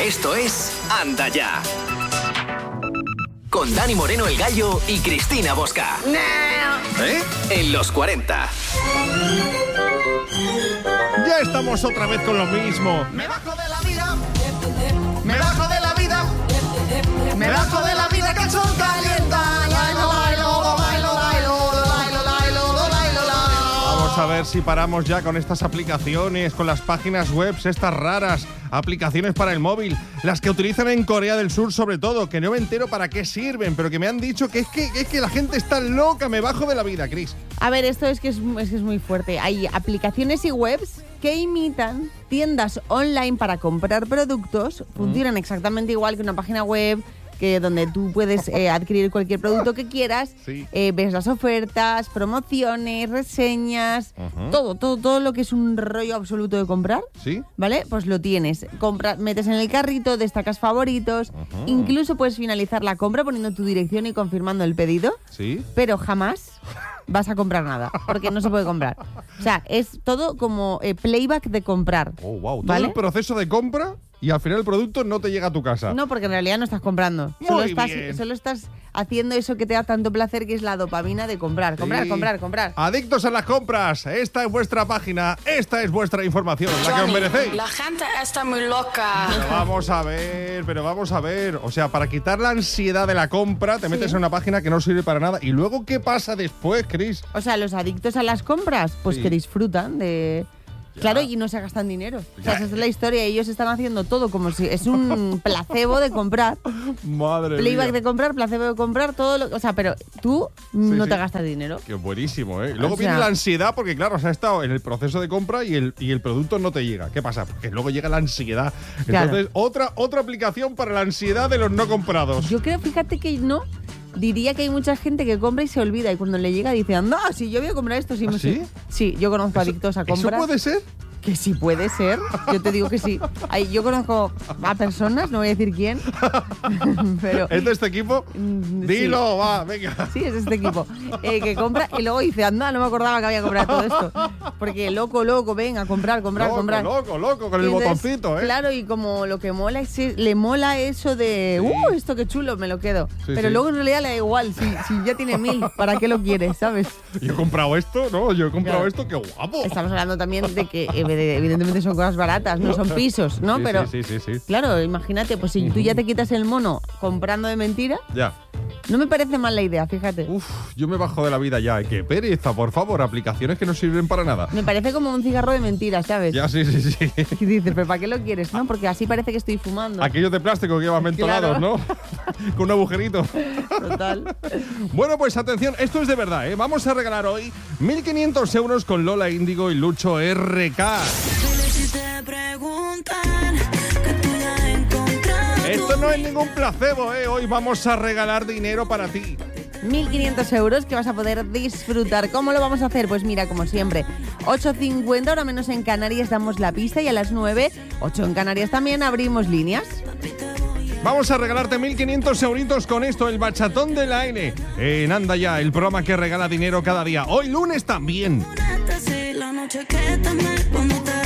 Esto es Anda Ya. Con Dani Moreno el Gallo y Cristina Bosca. En los 40. Ya estamos otra vez con lo mismo. Me bajo de la vida. Me bajo de la vida. Me bajo de la vida, calzón calienta. Vamos a ver si paramos ya con estas aplicaciones, con las páginas web, estas raras aplicaciones para el móvil, las que utilizan en Corea del Sur sobre todo, que no me entero para qué sirven, pero que me han dicho que es que la gente está loca. Me bajo de la vida, Cris. A ver, esto es que es muy fuerte. Hay aplicaciones y webs que imitan tiendas online para comprar productos. Funcionan exactamente igual que una página web, que donde tú puedes adquirir cualquier producto que quieras. Sí. Ves las ofertas, promociones, reseñas, todo lo que es un rollo absoluto de comprar. ¿Sí? ¿Vale? Pues lo tienes. Metes en el carrito, destacas favoritos. Incluso puedes finalizar la compra poniendo tu dirección y confirmando el pedido. ¿Sí? Pero jamás vas a comprar nada, porque no se puede comprar. O sea, es todo como playback de comprar. Oh, wow. Todo ¿vale? el proceso de compra y al final el producto no te llega a tu casa. No, porque en realidad no estás comprando. Muy bien. Solo estás haciendo eso que te da tanto placer, que es la dopamina de comprar, comprar, Sí. comprar. Adictos a las compras. Esta es vuestra página, esta es vuestra información, la que os merecéis. La gente está muy loca. Pero vamos a ver. O sea, para quitar la ansiedad de la compra, te metes en una página que no sirve para nada. ¿Y luego qué pasa después, Cris? O sea, los adictos a las compras, pues Sí. que disfrutan de... Ya. Claro, y no se gastan dinero. O sea, Ya. esa es la historia. Ellos están haciendo todo como si es un placebo de comprar. Madre Playback mía. de comprar, placebo de comprar, todo lo... O sea, pero tú no sí. te gastas dinero. Qué buenísimo, ¿eh? Luego O sea- viene la ansiedad porque, claro, has estado en el proceso de compra y el producto no te llega. ¿Qué pasa? Porque luego llega la ansiedad. Claro. Entonces, otra aplicación para la ansiedad de los no comprados. Yo creo, fíjate que no. Diría que hay mucha gente que compra y se olvida y cuando le llega dice, anda, si yo voy a comprar esto, sí. ¿Ah, sí? Sí, yo conozco adictos a ¿Eso compras. puede ser? Que sí puede ser, yo te digo que sí. Yo conozco a personas, no voy a decir quién, pero... ¿Es de este equipo? Sí. Dilo, va, venga. Sí, es este equipo. Que compra y luego dice, anda, no me acordaba que había comprado todo esto. Porque loco, venga, comprar. Loco, con el Y entonces, botoncito, ¿eh? Claro, y como lo que mola es, le mola eso de, Sí. esto qué chulo, me lo quedo. Sí, Pero sí. luego en realidad le da igual, si ya tiene 1000, ¿para qué lo quieres, sabes? Yo he comprado esto, ¿no? Yo he comprado Claro. esto, qué guapo. Estamos hablando también de que evidentemente son cosas baratas, no son pisos, ¿no? Sí, Pero sí. claro, imagínate, pues si tú ya te quitas el mono comprando de mentira, Ya. no me parece mal la idea, fíjate. Uf, yo me bajo de la vida ya. Qué pereza, por favor. Aplicaciones que no sirven para nada. Me parece como un cigarro de mentira, ¿sabes? Ya, sí. Y dices, ¿pero para qué lo quieres? No, porque así parece que estoy fumando. Aquellos de plástico que llevan mentolados, Claro. ¿no? Con un agujerito. Total. Bueno, pues atención, esto es de verdad, ¿eh? Vamos a regalar hoy 1.500 euros con Lola Índigo y Lucho RK. Esto no es ningún placebo, ¿eh? Hoy vamos a regalar dinero para ti. 1.500 euros que vas a poder disfrutar. ¿Cómo lo vamos a hacer? Pues mira, como siempre, 8:50, ahora menos en Canarias, damos la pista y a las 9, 8 en Canarias también, abrimos líneas. Vamos a regalarte 1.500 euritos con esto, el bachatón de la N. En Anda Ya, el programa que regala dinero cada día. Hoy lunes también. La noche que te me cuando te